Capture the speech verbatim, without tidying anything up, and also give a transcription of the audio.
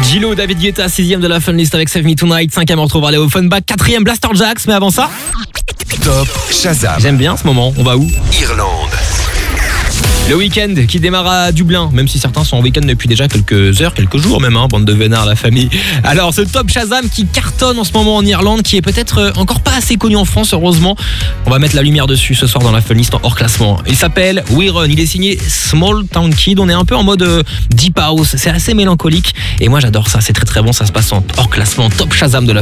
Gilo, David Guetta, sixième de la Fun List avec Save Me Tonight, cinquième on retrouve les Offenbach, quatrième Blaster Jacks, mais avant ça... Top Shazam. J'aime bien ce moment, on va où? Irlande. Le week-end qui démarre à Dublin, même si certains sont en week-end depuis déjà quelques heures, quelques jours même, hein, bande de vénards la famille. Alors ce Top Shazam qui cartonne en ce moment en Irlande, qui est peut-être encore pas assez connu en France, heureusement. On va mettre la lumière dessus ce soir dans la Fun List en hors classement. Il s'appelle We Run, il est signé Small Town Kid, on est un peu en mode euh, Deep House, c'est assez mélancolique et moi j'adore ça, c'est très très bon, ça se passe en hors classement Top Shazam de la